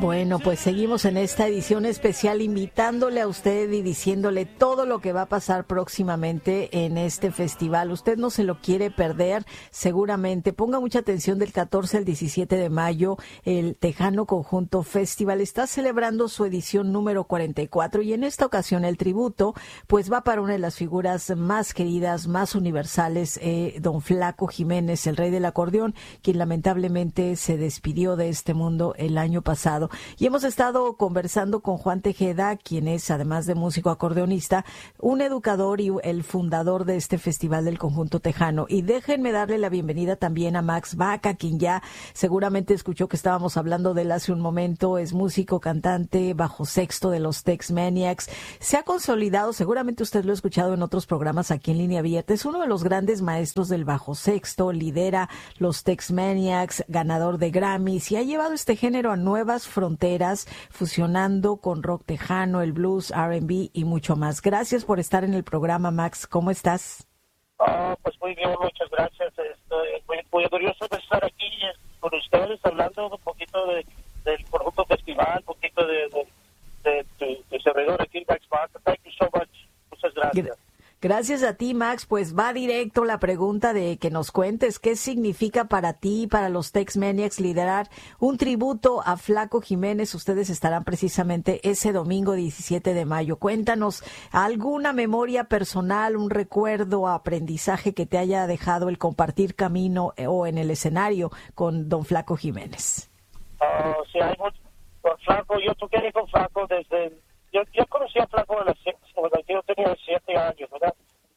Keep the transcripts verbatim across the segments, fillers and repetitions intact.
Bueno, pues seguimos en esta edición especial invitándole a usted y diciéndole todo lo que va a pasar próximamente en este festival. Usted no se lo quiere perder, seguramente. Ponga mucha atención. Del catorce al diecisiete de mayo, el Tejano Conjunto Festival está celebrando su edición número cuarenta y cuatro y en esta ocasión el tributo pues va para una de las figuras más queridas, más universales, eh, don Flaco Jiménez, el rey del acordeón, quien lamentablemente se despidió de este mundo el año pasado. Y hemos estado conversando con Juan Tejeda, quien es, además de músico acordeonista, un educador y el fundador de este Festival del Conjunto Tejano. Y déjenme darle la bienvenida también a Max Baca, quien ya seguramente escuchó que estábamos hablando de él hace un momento. Es músico, cantante, bajo sexto de los Tex Maniacs. Se ha consolidado, seguramente usted lo ha escuchado en otros programas aquí en Línea Abierta. Es uno de los grandes maestros del bajo sexto, lidera los Tex Maniacs, ganador de Grammys, y ha llevado este género a nuevas fronteras, fusionando con rock tejano, el blues, R and B y mucho más. Gracias por estar en el programa, Max. ¿Cómo estás? Ah, pues muy bien, muchas gracias. Estoy muy, muy orgulloso de estar aquí con ustedes hablando un poquito de, del Conjunto Festival, un poquito de, de, de, de, de servidor aquí en Max Baca. Thank you so much. Muchas gracias. Gracias a ti, Max. Pues va directo la pregunta de que nos cuentes qué significa para ti, para los Tex Maniacs, liderar un tributo a Flaco Jiménez. Ustedes estarán precisamente ese domingo diecisiete de mayo. Cuéntanos alguna memoria personal, un recuerdo, aprendizaje que te haya dejado el compartir camino eh, o en el escenario con don Flaco Jiménez. Uh, sí, hay mucho, con Flaco, yo toqué con Flaco desde... Yo, yo conocí a Flaco de las cuando yo tenía siete años, ¿verdad?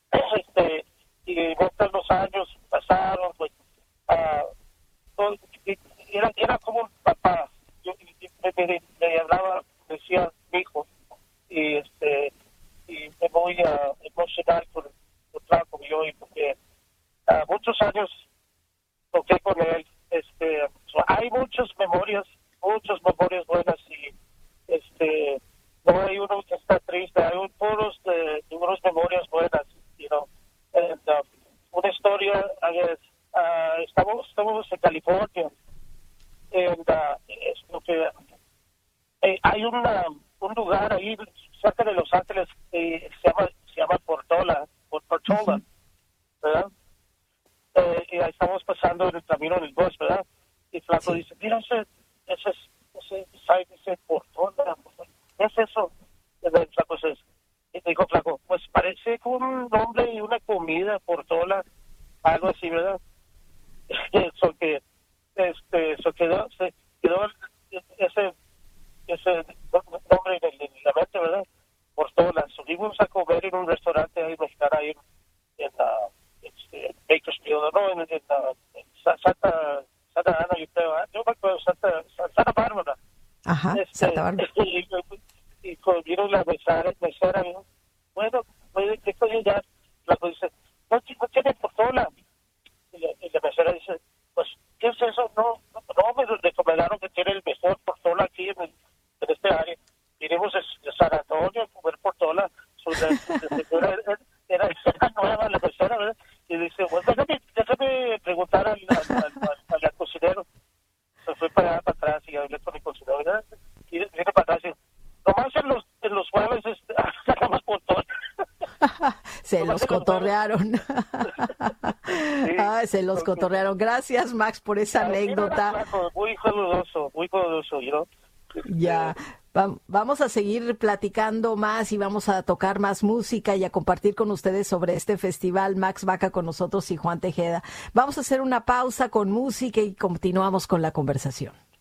Este, y muchos los años pasaron, pues, uh, todo, y, era, era como un papá. Yo me, me, me hablaba, decía mi hijo, y este, y me voy a emocionar con, con Flaco yo, y porque uh, muchos años toqué con él. Este, so, hay muchas memorias, muchas memorias buenas, y este, no hay uno que está triste, hay un puros de, de unas memorias buenas, you know. And, um, una historia, uh, estamos, estamos en California, and, uh, es lo que, eh, hay una, un lugar ahí cerca de Los Ángeles que se llama, se llama Portola, Portola, ¿verdad? Eh, y ahí estamos pasando en el camino del bus, ¿verdad? Y Flaco sí. dice, mira, ese, ese, ese, ese, ese Portola, ¿qué es eso? Y el Flaco dice, y dijo Flaco, pues parece como un nombre y una comida, Portola, algo así, ¿verdad? Eso que, este, eso quedó, se quedó ese, ese nombre en, en la mente, ¿verdad? Portola. Subimos a comer en un restaurante ahí mexicano ahí en, en uh, este, Bakersfield, ¿no? En, en, uh, en Santa, Santa Ana, yo creo, ¿eh? Yo me acuerdo, Santa, Santa Bárbara. Ajá, este, Santa Bárbara. Y, y, y vieron la mesera, mesera, ¿no? Bueno, pues, ¿qué coño ya? La dice, no, no tiene Portola. Y la, y la mesera dice, pues, ¿qué es eso? No, no, no me recomendaron que tiene el mejor Portola aquí en, el, en este área. Vinimos de, de San Antonio a comer Portola. So, la, la, era, era, era nueva la mesera, ¿verdad? Y dice, bueno, déjame, déjame preguntar al, al, al, al, al cocinero. Se fue para, para atrás y hablé con el cocinero, ¿verdad? Y viene para atrás y nomás en los, en los jueves este, sacamos Portola. Se los cotorrearon. Sí, Ay, se los cotorrearon. Gracias, Max, por esa anécdota. Muy jodoso, muy jodoso, ¿no? Ya, va, vamos a seguir platicando más y vamos a tocar más música y a compartir con ustedes sobre este festival. Max Baca con nosotros y Juan Tejeda. Vamos a hacer una pausa con música y continuamos con la conversación.